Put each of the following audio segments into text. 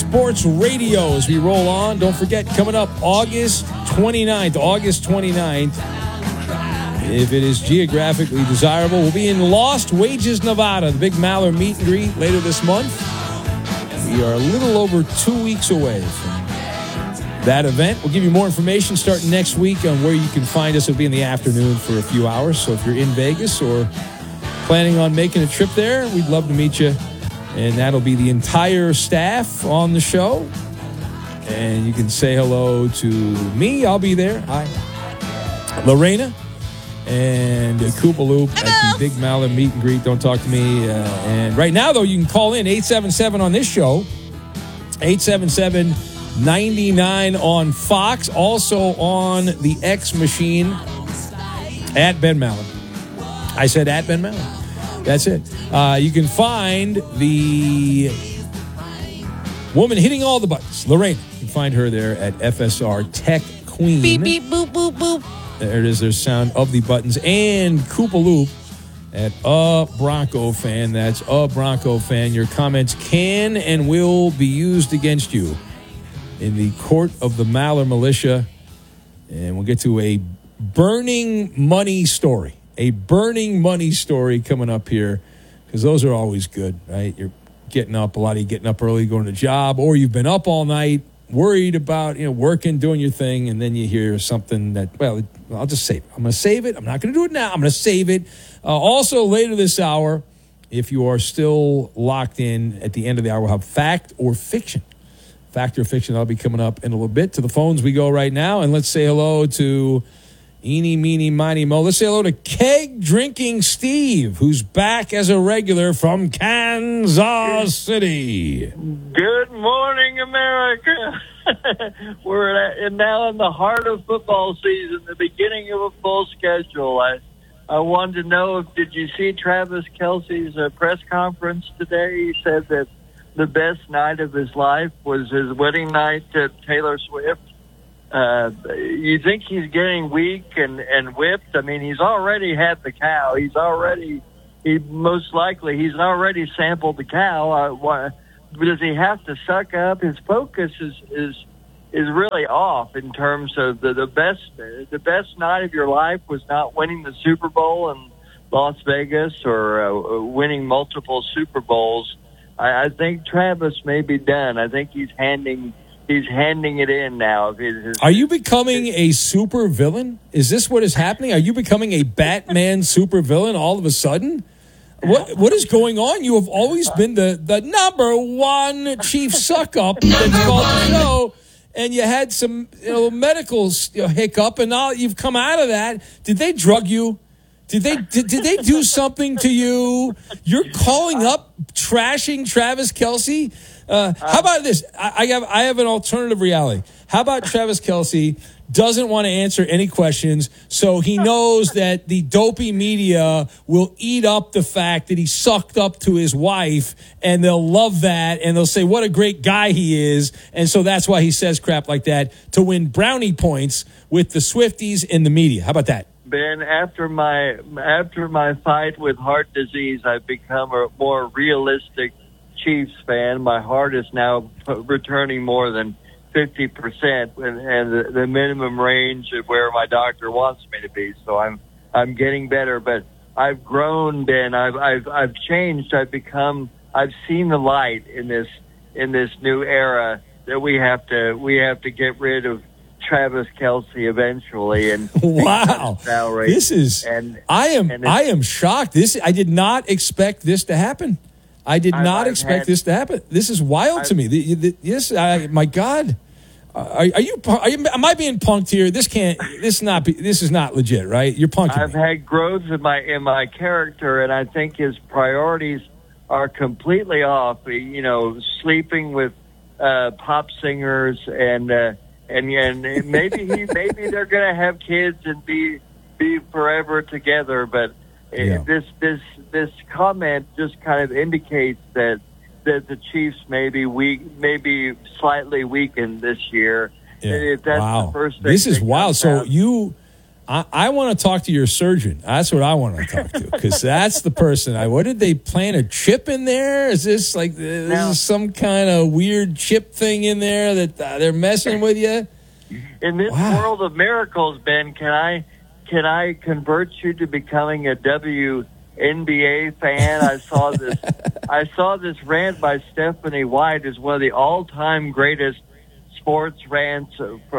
Sports Radio as we roll on. Don't forget, coming up August 29th, if it is geographically desirable, we'll be in Lost Wages, Nevada, the big Maller meet and greet later this month. We are a little over 2 weeks away from that event. We'll give you more information starting next week on where you can find us. It'll be in the afternoon for a few hours. So if you're in Vegas or planning on making a trip there, we'd love to meet you. And that'll be the entire staff on the show. And you can say hello to me. I'll be there. Hi. Lorena and Koopa Loop at the Big Maller meet and greet. Don't talk to me. And right now, though, you can call in 877 on this show. 877-99 on Fox. Also on the X machine at Ben Maller. I said at Ben Maller. That's it. You can find the woman hitting all the buttons, Lorraine. You can find her there at FSR Tech Queen. Beep, beep, boop, boop, boop. There it is. There's sound of the buttons. And Koopa Loop at A Bronco Fan. That's A Bronco Fan. Your comments can and will be used against you in the court of the Maller Militia. And we'll get to a burning money story. A burning money story coming up here, because those are always good, right? You're getting up, a lot of you getting up early, going to the job, or you've been up all night, worried about, working, doing your thing, and then you hear something that, well, I'll just save it. I'm going to save it. I'm not going to do it now. I'm going to save it. Also, later this hour, if you are still locked in at the end of the hour, we'll have Fact or Fiction. Fact or Fiction, that'll be coming up in a little bit. To the phones we go right now, and let's say hello to Eeny, meeny, miny, mo. Let's say hello to Keg Drinking Steve, who's back as a regular from Kansas City. Good morning, America. We're now in the heart of football season, the beginning of a full schedule. I wanted to know, did you see Travis Kelce's press conference today? He said that the best night of his life was his wedding night to Taylor Swift. You think he's getting weak and whipped? I mean, he's already had the cow. He's already sampled the cow. Does he have to suck up? His focus is really off in terms of the best night of your life was not winning the Super Bowl in Las Vegas or winning multiple Super Bowls. I think Travis may be done. I think he's handing it in now. Are you becoming a super villain? Is this what is happening? Are you becoming a Batman super villain all of a sudden? What is going on? You have always been the number one chief suck-up that's called the show, and you had some medical hiccup, and now you've come out of that. Did they drug you? Did they do something to you? You're calling up, trashing Travis Kelce? How about this? I have an alternative reality. How about Travis Kelce doesn't want to answer any questions, so he knows that the dopey media will eat up the fact that he sucked up to his wife, and they'll love that, and they'll say what a great guy he is, and so that's why he says crap like that, to win brownie points with the Swifties and the media. How about that? Ben, after my fight with heart disease, I've become a more realistic Chiefs fan. My heart is now returning more than 50%, and the minimum range of where my doctor wants me to be. So I'm getting better, but I've grown, Ben. I've changed. I've seen the light in this new era that we have to get rid of Travis Kelce eventually. And wow, this is I am shocked. I did not expect this to happen. I did not expect this to happen. This is wild to me. Yes, my God. Am I being punked here? This is not legit, right? You're punking I've me. had growth in my character, and I think his priorities are completely off. Sleeping with pop singers, and maybe they're going to have kids and be forever together. But this comment just kind of indicates that the Chiefs may be slightly weakened this year. Yeah. If that's wow. the first thing this is wild. So I want to talk to your surgeon. That's what I want to talk to, because that's the person. What did they plant a chip in there? Is this some kind of weird chip thing in there that they're messing with you? In this world of miracles, Ben, can I convert you to becoming a WNBA fan? I saw this rant by Stephanie White as one of the all-time greatest sports rants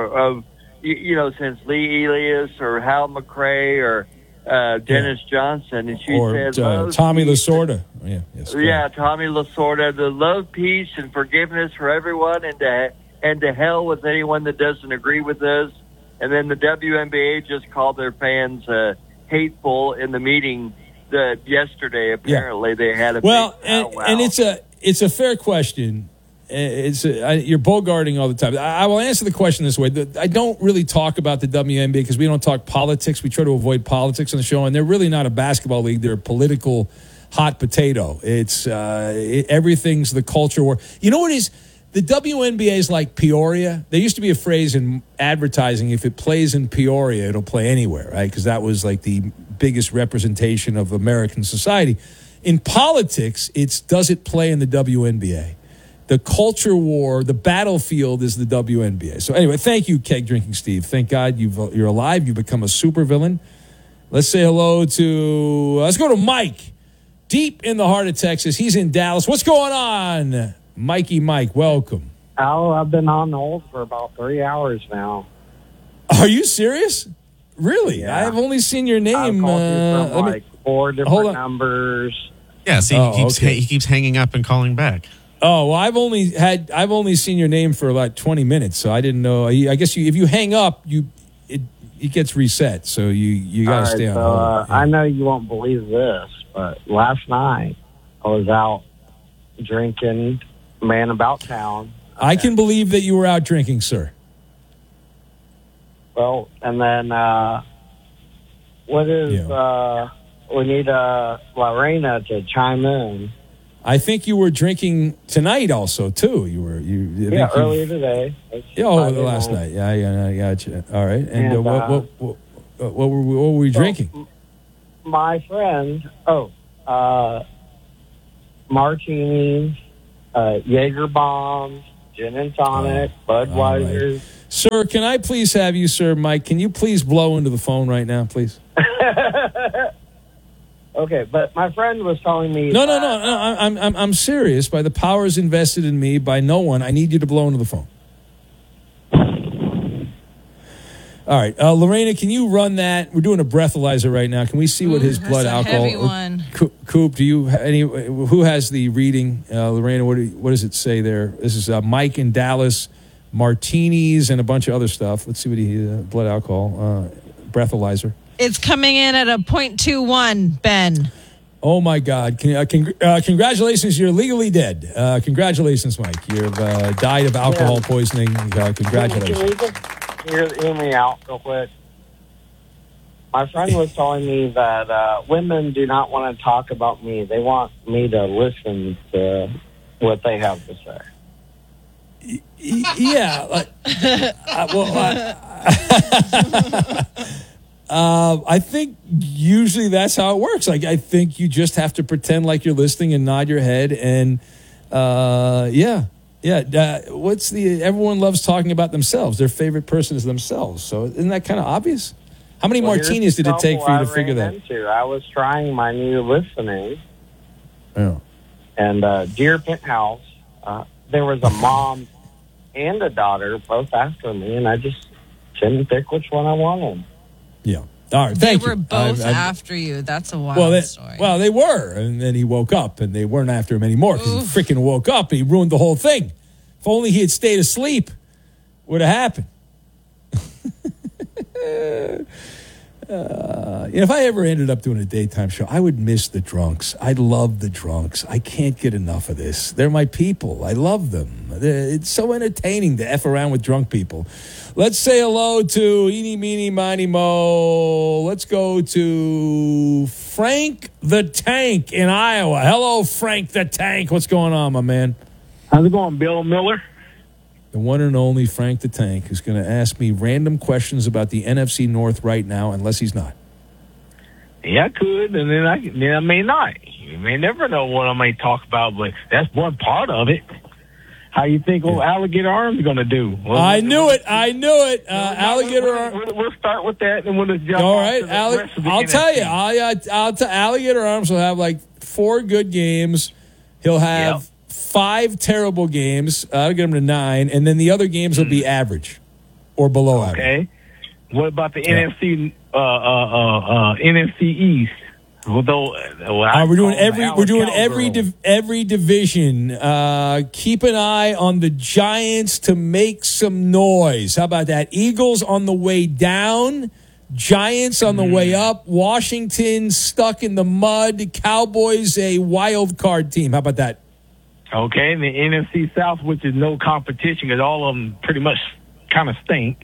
since Lee Elias or Hal McRae or Dennis Johnson. And she said, Tommy Lasorda. Tommy Lasorda. The love, peace, and forgiveness for everyone, and to hell with anyone that doesn't agree with us. And then the WNBA just called their fans hateful in the meeting yesterday. Apparently, they had a big powwow. And it's a fair question. You're bogarting all the time. I will answer the question this way. I don't really talk about the WNBA because we don't talk politics. We try to avoid politics on the show, and they're really not a basketball league. They're a political hot potato. It's everything's the culture war. You know what is? The WNBA is like Peoria. There used to be a phrase in advertising, if it plays in Peoria, it'll play anywhere, right? Because that was like the biggest representation of American society. In politics, does it play in the WNBA? The culture war, the battlefield is the WNBA. So anyway, thank you, Keg Drinking Steve. Thank God you're alive. You've become a supervillain. Let's say hello let's go to Mike, deep in the heart of Texas. He's in Dallas. What's going on? Mikey Mike, welcome. Oh, I've been on hold for about 3 hours now. Are you serious? Really? Yeah. I've only seen your name. I've called you from 4 different numbers. Yeah, see, he keeps hanging up and calling back. Oh, well, I've only seen your name for like 20 minutes, so I didn't know. I guess if you hang up, it gets reset, so you got to stay on hold. I know you won't believe this, but last night I was out drinking, man about town. I can believe that you were out drinking, sir. Well, and then we need Lorena to chime in. I think you were drinking tonight also, too. Earlier today. Last night. Yeah, I got you. All right. And what were we drinking? My friend, martinis, Jaeger bombs, gin and tonic, Budweiser. Right. Sir, can I please have you, sir, Mike? Can you please blow into the phone right now, please? Okay, but my friend was telling me. No. I'm serious. By the powers invested in me by no one, I need you to blow into the phone. All right, Lorena, can you run that? We're doing a breathalyzer right now. Can we see what his blood alcohol? Heavy one. Coop, do you who has the reading? Lorena, what does it say there? This is Mike in Dallas, martinis and a bunch of other stuff. Let's see what he blood alcohol breathalyzer. It's coming in at a 0.21, Ben. Oh, my God. Congratulations. You're legally dead. Congratulations, Mike. You've died of alcohol poisoning. Congratulations. Can you just hear me out real quick? My friend was telling me that women do not want to talk about me. They want me to listen to what they have to say. Yeah. I think usually that's how it works. Like, I think you just have to pretend like you're listening and nod your head. And everyone loves talking about themselves. Their favorite person is themselves. So isn't that kind of obvious? How many martinis did it take for you to figure that? I was trying my new listening. Yeah. And Dear Penthouse, there was a mom and a daughter both after me, and I just couldn't pick which one I wanted. Yeah. All right. Thank you. They were both after you. That's a wild story. Well, they were. And then he woke up, and they weren't after him anymore because he freaking woke up. And he ruined the whole thing. If only he had stayed asleep, would have happened. If I ever ended up doing a daytime show, I would miss the drunks. I love the drunks. I can't get enough of this. They're my people. I love them. It's so entertaining to F around with drunk people. Let's say hello to Eeny, Meeny, Miny, Mo. Let's go to Frank the Tank in Iowa. Hello, Frank the Tank. What's going on, my man? How's it going, Bill Miller? the one and only Frank the Tank, who's going to ask me random questions about the NFC North right now, unless he's not. Yeah, I could, and then I may not. You may never know what I may talk about, but that's one part of it. How you think Alligator Arms going to do? I knew it. Alligator Arms. We'll start with that, and we'll just jump. All right, I'll tell you. Alligator Arms will have like 4 good games. He'll have 5 terrible games. I'll get him to 9, and then the other games will be average or below average. Okay. What about the NFC East? We're doing every division. Keep an eye on the Giants to make some noise. How about that? Eagles on the way down, Giants on the way up, Washington stuck in the mud, Cowboys a wild card team. How about that? Okay, and the NFC South, which is no competition because all of them pretty much kind of stink.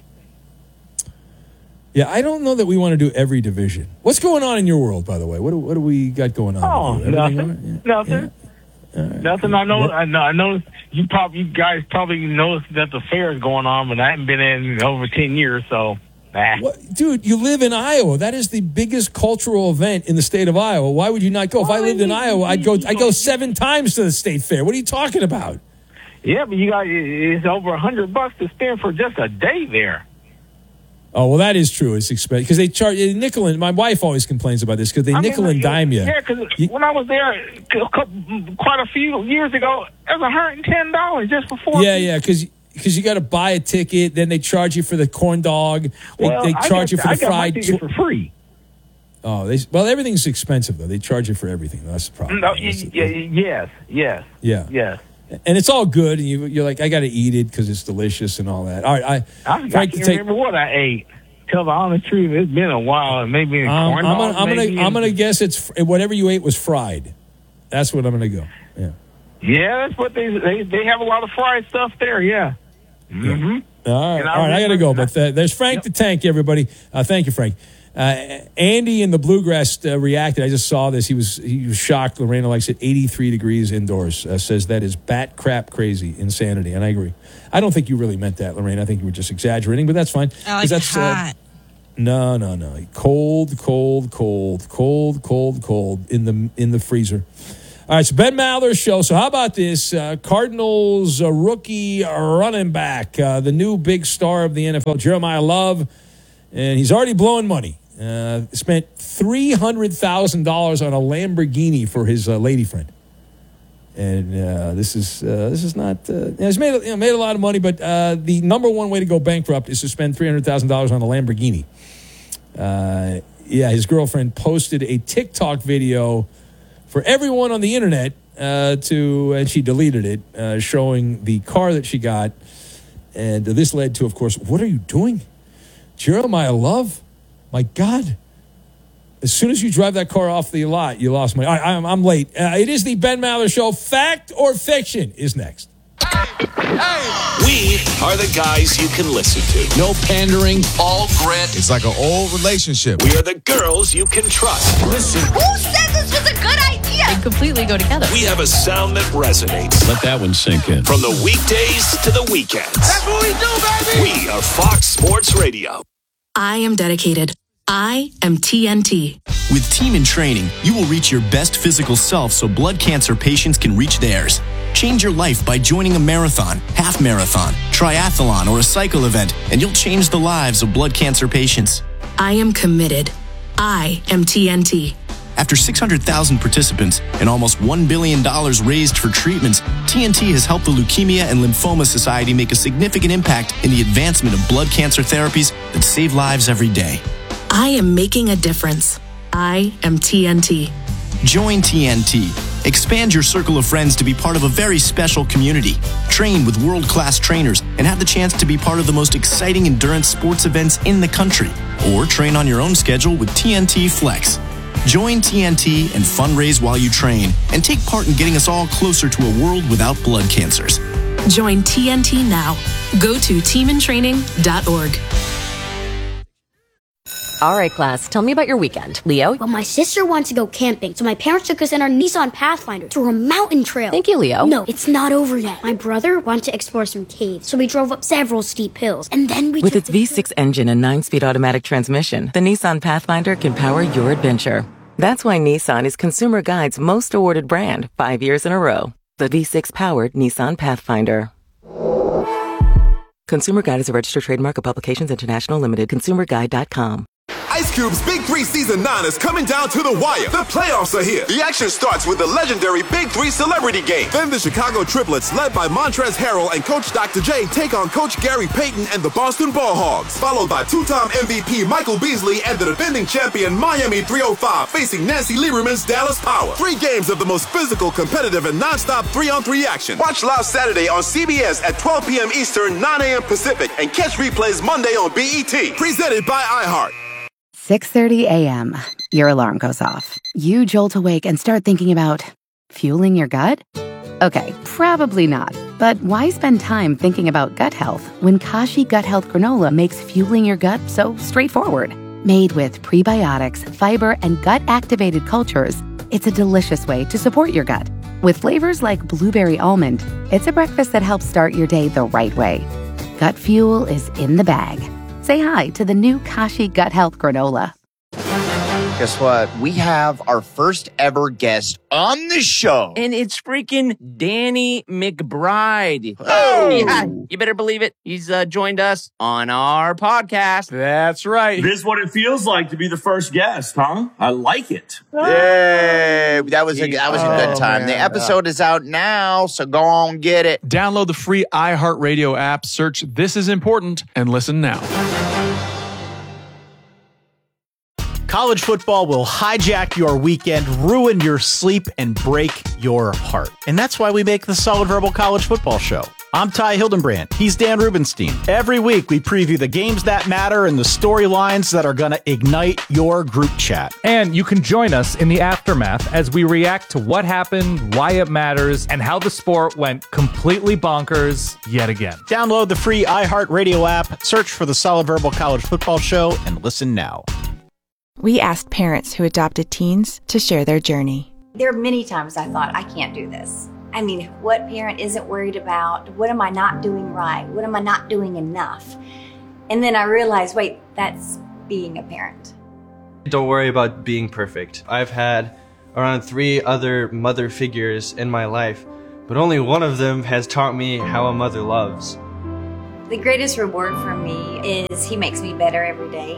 Yeah, I don't know that we want to do every division. What's going on in your world, by the way? What do we got going on? Oh, nothing. Nothing. Yeah. Right. Nothing. I know. I noticed you guys probably noticed that the fair is going on, but I haven't been in over 10 years, so. What? Dude, you live in Iowa. That is the biggest cultural event in the state of Iowa. Why would you not go? If I lived in Iowa, I'd go 7 times to the state fair. What are you talking about? Yeah, but it's over $100 to spend for just a day there. Oh, well, that is true. It's expensive because they charge nickel and my wife always complains about this because they nickel and dime you. Yeah, because when I was there quite a few years ago, it was $110 just for 4 Yeah, yeah, because you got to buy a ticket, then they charge you for the corn dog. They charge you for the fried. I got my ticket for free. Oh, everything's expensive though. They charge you for everything. That's the problem. No, yes. Yeah. And it's all good, and you're like, I got to eat it because it's delicious and all that. All right, I can't remember what I ate. Tell the honest truth, it's been a while. Maybe corn dogs. I'm gonna guess it's whatever you ate was fried. That's what I'm gonna go. Yeah. Yeah, that's what they have a lot of fried stuff there. Yeah. Mm-hmm. All right. I got to go. But there's Frank the Tank, everybody. Thank you, Frank. Andy in the Bluegrass reacted. I just saw this. He was shocked. Lorena likes it. 83 degrees indoors. Says that is bat crap crazy insanity, and I agree. I don't think you really meant that, Lorena. I think you were just exaggerating, but that's fine. I like that's hot. No. Cold in the freezer. All right, so Ben Maller's show. So how about this? Cardinals rookie running back, the new big star of the NFL, Jeremiah Love, and he's already blowing money. Spent $300,000 on a Lamborghini for his lady friend, and this is not. He's made a lot of money, but the number one way to go bankrupt is to spend $300,000 on a Lamborghini. His girlfriend posted a TikTok video for everyone on the internet and she deleted it, showing the car that she got, and this led to, of course, what are you doing, Jeremiah Love? My God! As soon as you drive that car off the lot, you lost money. All right, I'm late. It is the Ben Maller Show. Fact or fiction is next. We are the guys you can listen to. No pandering, all grit. It's like an old relationship. We are the girls you can trust. Listen. Who said this was a good idea? They completely go together. We have a sound that resonates. Let that one sink in. From the weekdays to the weekends. That's what we do, baby! We are Fox Sports Radio. I am dedicated. I am TNT. With Team in Training, you will reach your best physical self so blood cancer patients can reach theirs. Change your life by joining a marathon, half marathon, triathlon, or a cycle event, and you'll change the lives of blood cancer patients. I am committed. I am TNT. After 600,000 participants and almost $1 billion raised for treatments, TNT has helped the Leukemia and Lymphoma Society make a significant impact in the advancement of blood cancer therapies that save lives every day. I am making a difference. I am TNT. Join TNT. Expand your circle of friends to be part of a very special community. Train with world-class trainers and have the chance to be part of the most exciting endurance sports events in the country. Or train on your own schedule with TNT Flex. Join TNT and fundraise while you train and take part in getting us all closer to a world without blood cancers. Join TNT now. Go to teamintraining.org. All right, class, tell me about your weekend. Leo? Well, my sister wants to go camping, so my parents took us in our Nissan Pathfinder through a mountain trail. Thank you, Leo. No, it's not over yet. My brother wanted to explore some caves, so we drove up several steep hills, and then we With its V6 engine and 9-speed automatic transmission, the Nissan Pathfinder can power your adventure. That's why Nissan is Consumer Guide's most awarded brand 5 years in a row. The V6-powered Nissan Pathfinder. Consumer Guide is a registered trademark of Publications International Limited. ConsumerGuide.com. Ice Cube's Big 3 Season 9 is coming down to the wire. The playoffs are here. The action starts with the legendary Big 3 Celebrity Game. Then the Chicago Triplets, led by Montrezl Harrell and Coach Dr. J, take on Coach Gary Payton and the Boston Ball Hogs. Followed by two-time MVP Michael Beasley and the defending champion Miami 305 facing Nancy Lieberman's Dallas Power. 3 games of the most physical, competitive, and non-stop 3-on-3 action. Watch live Saturday on CBS at 12 p.m. Eastern, 9 a.m. Pacific, and catch replays Monday on BET. Presented by iHeart. 6:30 a.m. Your alarm goes off. You jolt awake and start thinking about fueling your gut? Okay, probably not. But why spend time thinking about gut health when Kashi Gut Health Granola makes fueling your gut so straightforward? Made with prebiotics, fiber, and gut-activated cultures, it's a delicious way to support your gut. With flavors like blueberry almond, it's a breakfast that helps start your day the right way. Gut fuel is in the bag. Say hi to the new Kashi Gut Health Granola. Guess what? We have our first ever guest on the show. And it's freaking Danny McBride. Oh! Yeah, you better believe it. He's joined us on our podcast. That's right. This is what it feels like to be the first guest, huh? I like it. Yay! That was a good time. Man. The episode is out now, so go on get it. Download the free iHeartRadio app, search This Is Important, and listen now. College football will hijack your weekend, ruin your sleep, and break your heart. And that's why we make the Solid Verbal College Football Show. I'm Ty Hildenbrand. He's Dan Rubenstein. Every week, we preview the games that matter and the storylines that are going to ignite your group chat. And you can join us in the aftermath as we react to what happened, why it matters, and how the sport went completely bonkers yet again. Download the free iHeartRadio app, search for the Solid Verbal College Football Show, and listen now. We asked parents who adopted teens to share their journey. There are many times I thought, I can't do this. I mean, what parent isn't worried about? What am I not doing right? What am I not doing enough? And then I realized, wait, that's being a parent. Don't worry about being perfect. I've had around 3 other mother figures in my life, but only one of them has taught me how a mother loves. The greatest reward for me is he makes me better every day.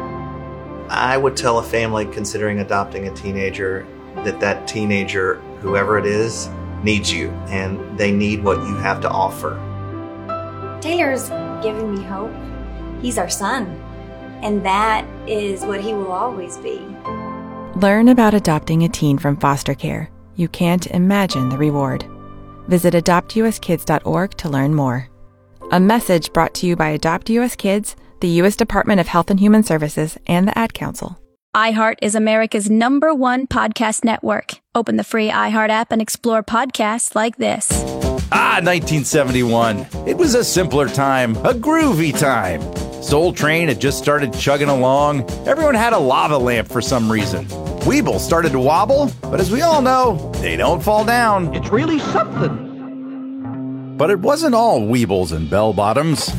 I would tell a family considering adopting a teenager that teenager, whoever it is, needs you, and they need what you have to offer. Taylor's giving me hope. He's our son, and that is what he will always be. Learn about adopting a teen from foster care. You can't imagine the reward. Visit adoptuskids.org to learn more. A message brought to you by Adopt US Kids, the U.S. Department of Health and Human Services, and the Ad Council. iHeart is America's #1 podcast network. Open the free iHeart app and explore podcasts like this. 1971. It was a simpler time, a groovy time. Soul Train had just started chugging along. Everyone had a lava lamp for some reason. Weeble started to wobble, but as we all know, they don't fall down. It's really something. But it wasn't all Weebles and bell-bottoms.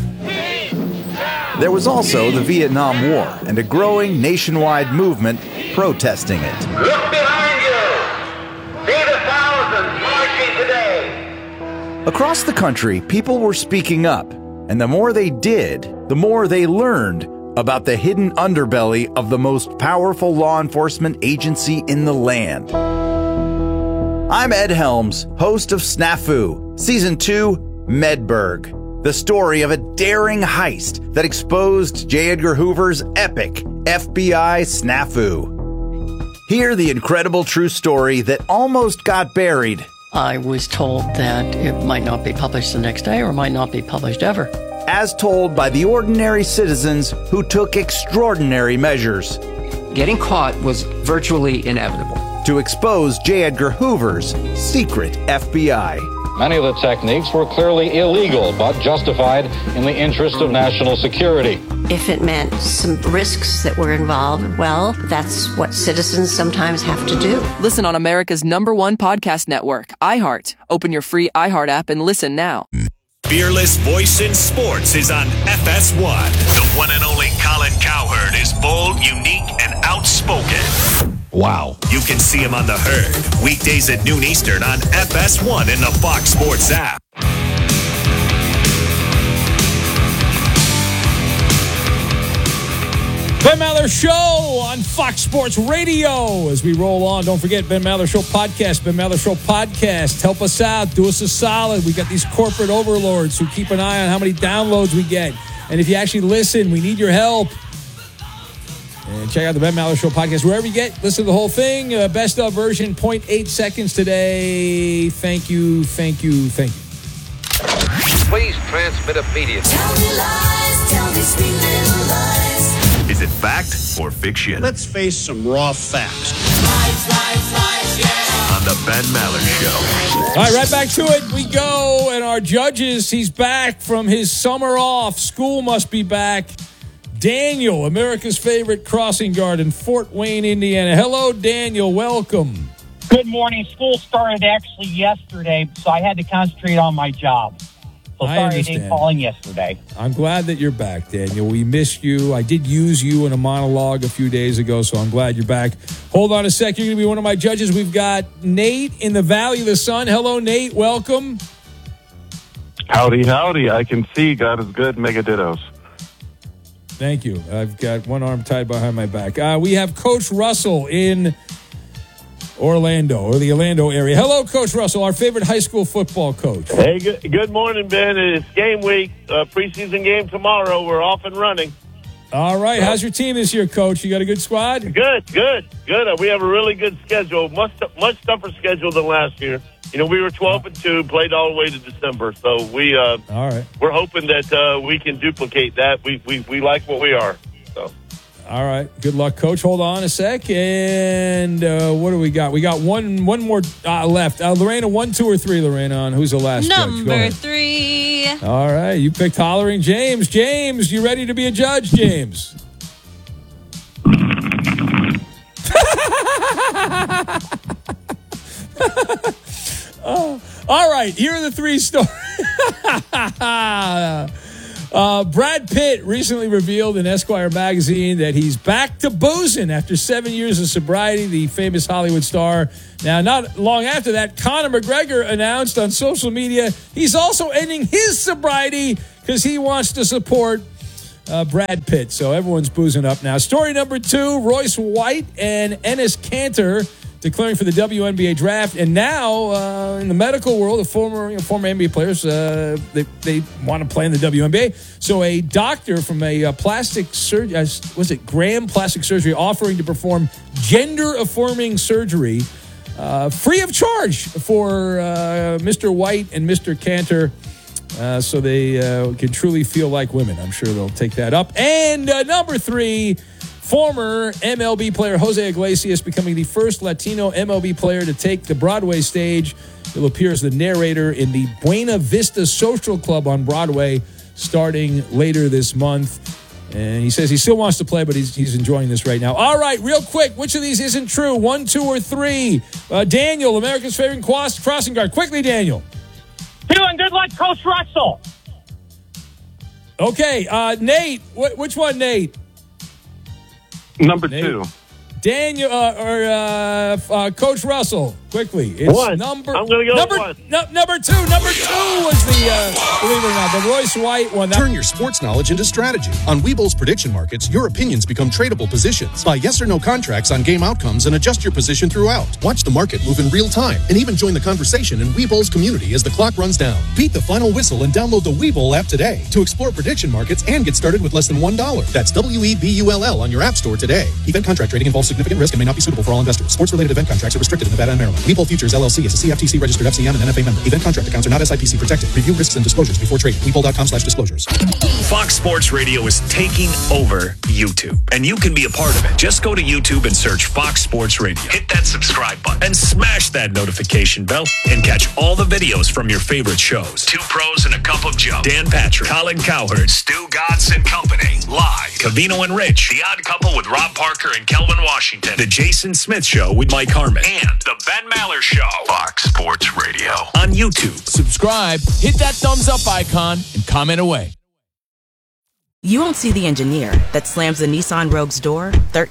There was also the Vietnam War and a growing nationwide movement protesting it. Look behind you. See the thousands marching today. Across the country, people were speaking up, and the more they did, the more they learned about the hidden underbelly of the most powerful law enforcement agency in the land. I'm Ed Helms, host of Snafu, Season 2, Medberg. The story of a daring heist that exposed J. Edgar Hoover's epic FBI snafu. Hear the incredible true story that almost got buried. I was told that it might not be published the next day or might not be published ever. As told by the ordinary citizens who took extraordinary measures. Getting caught was virtually inevitable. To expose J. Edgar Hoover's secret FBI. Many of the techniques were clearly illegal, but justified in the interest of national security. If it meant some risks that were involved, well, that's what citizens sometimes have to do. Listen on America's #1 podcast network, iHeart. Open your free iHeart app and listen now. Fearless voice in sports is on FS1. The one and only Colin Cowherd is bold, unique, and outspoken. Wow. You can see him on The Herd, weekdays at noon Eastern on FS1 and the Fox Sports app. Ben Maller Show on Fox Sports Radio. As we roll on, don't forget Ben Maller Show podcast, Ben Maller Show podcast. Help us out. Do us a solid. We got these corporate overlords who keep an eye on how many downloads we get. And if you actually listen, we need your help. And check out the Ben Maller Show podcast wherever you get. Listen to the whole thing. Best of version, 0.8 seconds today. Thank you, thank you, thank you. Please transmit immediately. Tell me lies, tell me sweet little lies. Is it fact or fiction? Let's face some raw facts. Lies, lies, lies, yeah. On the Ben Maller Show. All right, right back to it we go. And our judges, he's back from his summer off. School must be back. Daniel, America's favorite crossing guard in Fort Wayne, Indiana. Hello, Daniel. Welcome. Good morning. School started actually yesterday, so I had to concentrate on my job. So sorry I didn't call in yesterday. I'm glad that you're back, Daniel. We missed you. I did use you in a monologue a few days ago, so I'm glad you're back. Hold on a sec. You're going to be one of my judges. We've got Nate in the Valley of the Sun. Hello, Nate. Welcome. Howdy, howdy. I can see God is good. Mega dittos. Thank you. I've got one arm tied behind my back. We have Coach Russell in Orlando, or the Orlando area. Hello, Coach Russell, our favorite high school football coach. Hey, good morning, Ben. It's game week, preseason game tomorrow. We're off and running. All right. How's your team this year, Coach? You got a good squad? Good. We have a really good schedule, much tougher schedule than last year. You know, we were 12-2, played all the way to December. So all right. We're hoping that we can duplicate that. We like what we are. So. All right. Good luck, Coach. Hold on a sec. And what do we got? We got one more left. Lorena, 1, 2, or 3, Lorena, on who's the last judge? Number 3. All right. You picked Hollering James. James, you ready to be a judge, James? All right, here are the 3 stories. Brad Pitt recently revealed in Esquire magazine that he's back to boozing after 7 years of sobriety, the famous Hollywood star. Now, not long after that, Conor McGregor announced on social media he's also ending his sobriety because he wants to support Brad Pitt. So everyone's boozing up now. Story number 2, Royce White and Enes Kanter declaring for the WNBA draft. And now, in the medical world, the former NBA players, they want to play in the WNBA. So a doctor from a plastic surgery, was it Graham Plastic Surgery, offering to perform gender-affirming surgery free of charge for Mr. White and Mr. Kanter, so they can truly feel like women. I'm sure they'll take that up. And number 3, former MLB player Jose Iglesias becoming the first Latino MLB player to take the Broadway stage. He'll appear as the narrator in the Buena Vista Social Club on Broadway starting later this month. And he says he still wants to play, but he's enjoying this right now. All right, real quick, which of these isn't true? 1, 2, or 3? Daniel, America's favorite crossing guard. Quickly, Daniel. 2, and good luck, Coach Russell. Okay, Nate. Which one, Nate? Number 2. Daniel Coach Russell, quickly. It's 1. I'm going to go number 1. Number 2. Number 2 was the, believe it or not, the Royce White one. Turn your sports knowledge into strategy. On Webull's prediction markets, your opinions become tradable positions. Buy yes or no contracts on game outcomes and adjust your position throughout. Watch the market move in real time and even join the conversation in Webull's community as the clock runs down. Beat the final whistle and download the Webull app today to explore prediction markets and get started with less than $1. That's WEBULL on your app store today. Event contract trading involves significant risk and may not be suitable for all investors. Sports-related event contracts are restricted in Nevada and Maryland. Webull Futures, LLC is a CFTC registered FCM and NFA member. Event contract accounts are not SIPC protected. Review risks and disclosures before trading. Webull.com/disclosures. Fox Sports Radio is taking over YouTube, and you can be a part of it. Just go to YouTube and search Fox Sports Radio. Hit that subscribe button and smash that notification bell and catch all the videos from your favorite shows. Two Pros and a Cup of Joe. Dan Patrick, Colin Cowherd, Stu Godson Company. Live. Cavino and Rich. The Odd Couple with Rob Parker and Kelvin Washington. The Jason Smith Show with Mike Harmon. And The Ben Maller Show. Fox Sports Radio. On YouTube. Subscribe, hit that thumbs up icon, and comment away. You won't see the engineer that slams the Nissan Rogue's door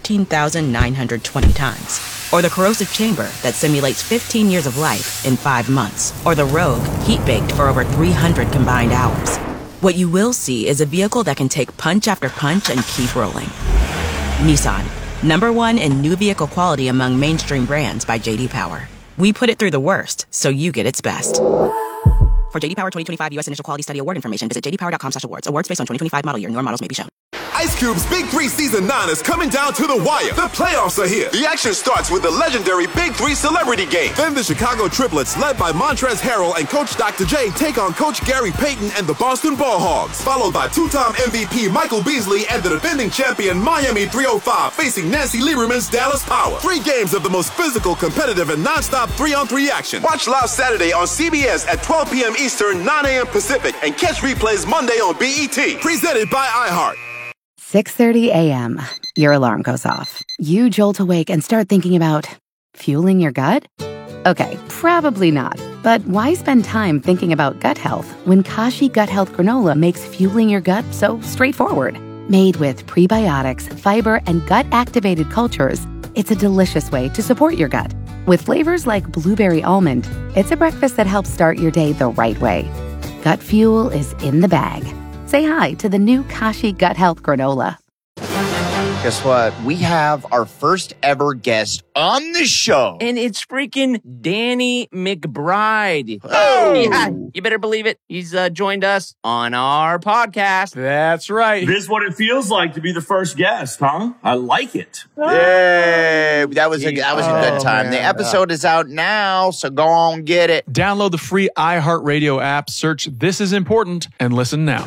13,920 times. Or the corrosive chamber that simulates 15 years of life in 5 months. Or the Rogue heat-baked for over 300 combined hours. What you will see is a vehicle that can take punch after punch and keep rolling. Nissan, #1 in new vehicle quality among mainstream brands by J.D. Power. We put it through the worst, so you get its best. For J.D. Power 2025 U.S. Initial Quality Study Award information, visit jdpower.com/awards. Awards based on 2025 model year. Newer models may be shown. Ice Cube's Big 3 Season 9 is coming down to the wire. The playoffs are here. The action starts with the legendary Big 3 Celebrity Game. Then the Chicago Triplets, led by Montrezl Harrell and Coach Dr. J, take on Coach Gary Payton and the Boston Ball Hogs. Followed by two-time MVP Michael Beasley and the defending champion Miami 305 facing Nancy Lieberman's Dallas Power. 3 games of the most physical, competitive, and non-stop 3-on-3 action. Watch live Saturday on CBS at 12 p.m. Eastern, 9 a.m. Pacific, and catch replays Monday on BET. Presented by iHeart. 6:30 a.m. Your alarm goes off. You jolt awake and start thinking about fueling your gut? Okay, probably not. But why spend time thinking about gut health when Kashi Gut Health Granola makes fueling your gut so straightforward? Made with prebiotics, fiber, and gut-activated cultures, it's a delicious way to support your gut. With flavors like blueberry almond, it's a breakfast that helps start your day the right way. Gut fuel is in the bag. Say hi to the new Kashi Gut Health Granola. Guess what? We have our first ever guest on the show. And it's freaking Danny McBride. Oh! Yeah, you better believe it. He's joined us on our podcast. That's right. This is what it feels like to be the first guest, huh? I like it. Yay! That was a good time. The episode is out now, so go on, get it. Download the free iHeartRadio app, search This Is Important, and listen now.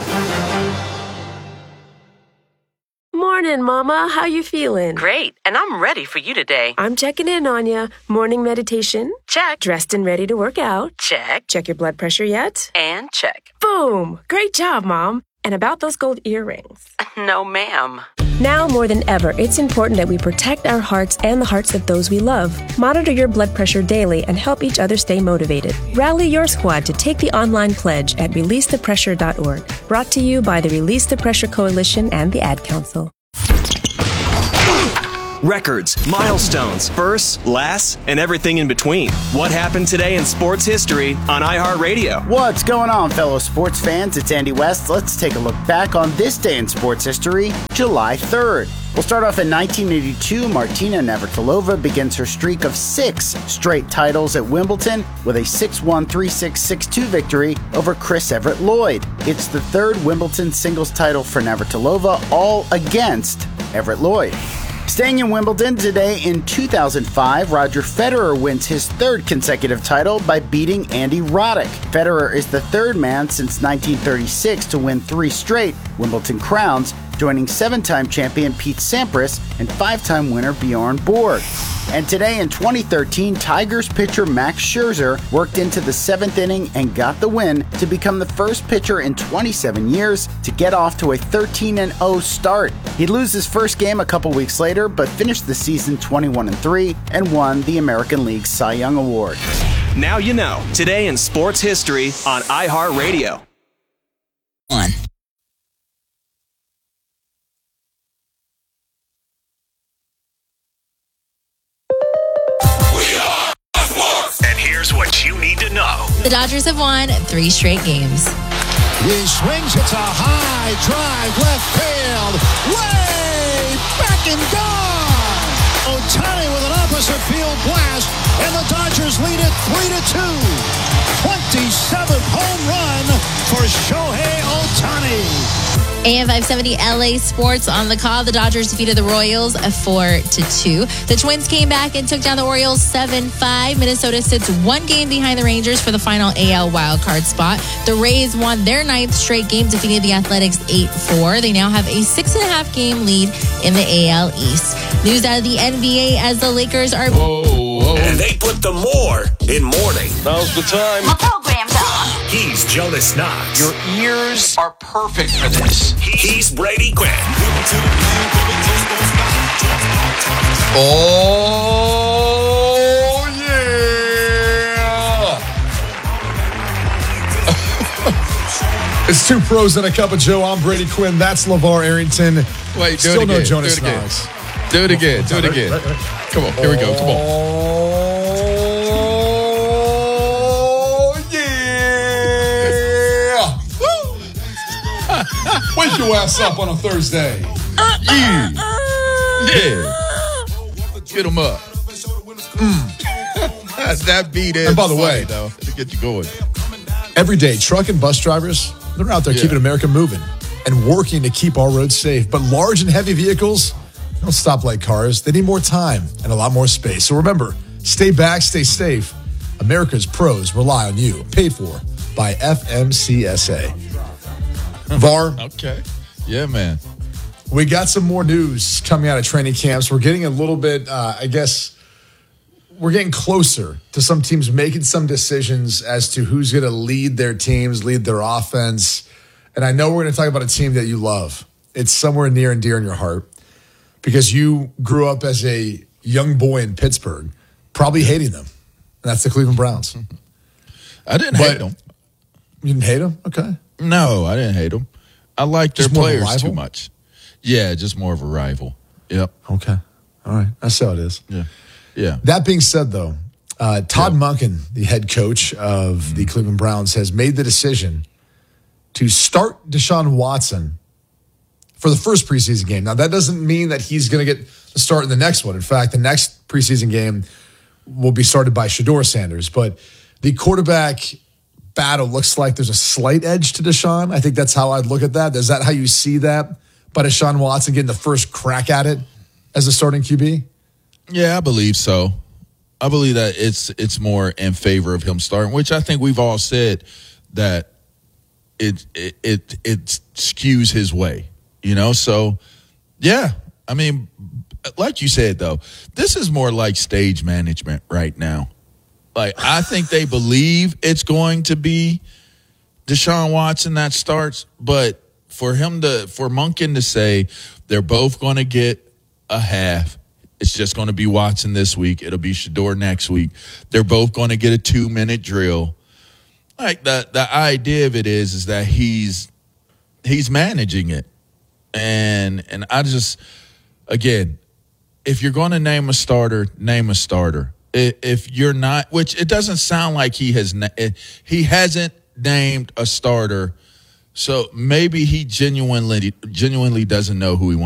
Morning, Mama. How you feeling? Great, and I'm ready for you today. I'm checking in on you. Morning meditation? Check. Dressed and ready to work out? Check. Check your blood pressure yet? And check. Boom! Great job, Mom. And about those gold earrings? No, ma'am. Now more than ever, it's important that we protect our hearts and the hearts of those we love. Monitor your blood pressure daily and help each other stay motivated. Rally your squad to take the online pledge at releasethepressure.org. Brought to you by the Release the Pressure Coalition and the Ad Council. Records, milestones, firsts, lasts, and everything in between. What happened today in sports history on iHeartRadio? What's going on, fellow sports fans? It's Andy West. Let's take a look back on this day in sports history, July 3rd. We'll start off in 1982. Martina Navratilova begins her streak of 6 straight titles at Wimbledon with a 6-1, 3-6, 6-2 victory over Chris Everett Lloyd. It's the 3rd Wimbledon singles title for Navratilova, all against Everett Lloyd. Staying in Wimbledon today in 2005, Roger Federer wins his 3rd consecutive title by beating Andy Roddick. Federer is the 3rd man since 1936 to win 3 straight Wimbledon crowns, joining 7-time champion Pete Sampras and 5-time winner Bjorn Borg. And today in 2013, Tigers pitcher Max Scherzer worked into the 7th inning and got the win to become the first pitcher in 27 years to get off to a 13-0 start. He'd lose his first game a couple weeks later, but finished the season 21-3 and won the American League Cy Young Award. Now you know. Today in sports history on iHeartRadio. And here's what you need to know. The Dodgers have won 3 straight games. He swings, it's a high drive, left field, way back and gone. Ohtani with an opposite field blast, and the Dodgers lead it 3-2. 27th home run for Shohei Ohtani. AM 570 LA Sports on the call. The Dodgers defeated the Royals 4-2. The Twins came back and took down the Orioles 7-5. Minnesota sits one game behind the Rangers for the final AL wildcard spot. The Rays won their 9th straight game, defeating the Athletics 8-4. They now have a 6.5 game lead in the AL East. News out of the NBA as the Lakers are... And they put the more in morning. Now's the time. My program's on. He's Jonas Knox. Your ears are perfect for this. He's Brady Quinn. Oh, yeah. It's two pros and a cup of Joe. I'm Brady Quinn. That's LeVar Arrington. Wait, do Still it again. no Jonas do it again. Knox. Do it again. Do it again. Come on. Here we go. Come on. Oh, yeah. Wake your ass up on a Thursday. Yeah. Get them up. That beat is. And by the way, though, to get you going. Every day, truck and bus drivers, they're out there keeping America moving and working to keep our roads safe. But large and heavy vehicles don't stop like cars. They need more time and a lot more space. So remember, stay back, stay safe. America's pros rely on you. Paid for by FMCSA. VAR. Okay. Yeah, man. We got some more news coming out of training camps. We're getting a little bit, we're getting closer to some teams making some decisions as to who's going to lead their teams, lead their offense. And I know we're going to talk about a team that you love. It's somewhere near and dear in your heart because you grew up as a young boy in Pittsburgh, probably hating them. And that's the Cleveland Browns. I didn't hate them. You didn't hate them? Okay. No, I didn't hate them. I like their Just more of a players too rival? much. Yeah, just more of a rival. Yep. Okay. All right. That's how it is. Yeah. Yeah. That being said, though, Todd Monken, the head coach of the Cleveland Browns, has made the decision to start Deshaun Watson for the first preseason game. Now, that doesn't mean that he's going to get the start in the next one. In fact, the next preseason game will be started by Shedeur Sanders. But the quarterback battle looks like there's a slight edge to Deshaun. I think that's how I'd look at that. Is that how you see that? By Deshaun Watson getting the first crack at it as a starting QB? Yeah, I believe so. I believe that it's more in favor of him starting, which I think we've all said that it skews his way, you know? So, yeah, I mean, like you said, though, this is more like stage management right now. Like, I think they believe it's going to be Deshaun Watson that starts, but for Monken to say they're both going to get a half, it's just going to be Watson this week. It'll be Shedeur next week. They're both going to get a 2-minute drill. Like the idea of it is that he's managing it, and I just, again, if you're going to name a starter, name a starter. If you're not, which it doesn't sound like he hasn't named a starter. So maybe he genuinely doesn't know who he wants.